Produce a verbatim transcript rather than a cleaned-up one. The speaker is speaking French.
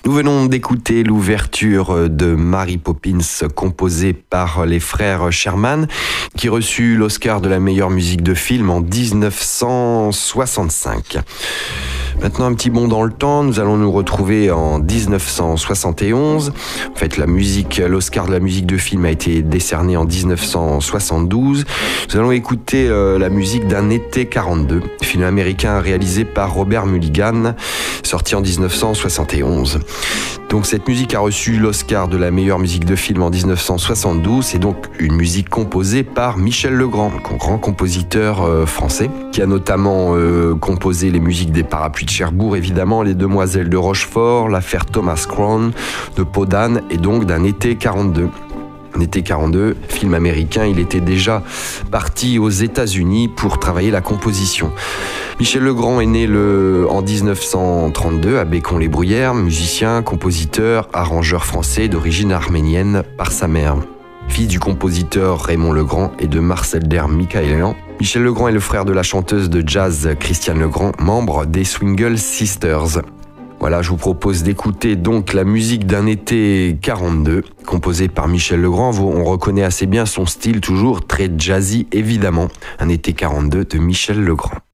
Nous venons d'écouter l'ouverture de Mary Poppins composée par les frères Sherman qui reçut l'Oscar de la meilleure musique de film en dix-neuf cent soixante-cinq. Maintenant, un petit bond dans le temps, nous allons nous retrouver en dix-neuf cent soixante et onze. En fait, la musique, l'Oscar de la musique de film a été décerné en dix-neuf cent soixante-douze. Nous allons écouter euh, la musique d'un été quarante-deux, film américain réalisé par Robert Mulligan, sorti en dix-neuf cent soixante et onze. Donc cette musique a reçu l'Oscar de la meilleure musique de film en dix-neuf cent soixante-douze. C'est donc une musique composée par Michel Legrand, grand compositeur euh, français, qui a notamment euh, composé les musiques des Parapluies de Cherbourg, évidemment, Les Demoiselles de Rochefort, L'affaire Thomas Crown, de Peau d'Âne et donc d'un été quarante-deux. Un été quarante-deux, film américain, il était déjà parti aux États-Unis pour travailler la composition. Michel Legrand est né le, en dix-neuf cent trente-deux à Bécon-les-Bruyères, musicien, compositeur, arrangeur français d'origine arménienne par sa mère. Fils du compositeur Raymond Legrand et de Marcel Der Michaelian, Michel Legrand est le frère de la chanteuse de jazz Christiane Legrand, membre des Swingle Sisters. Voilà, je vous propose d'écouter donc la musique d'un été quarante-deux, composée par Michel Legrand. On reconnaît assez bien son style, toujours très jazzy évidemment. Un été quarante-deux de Michel Legrand.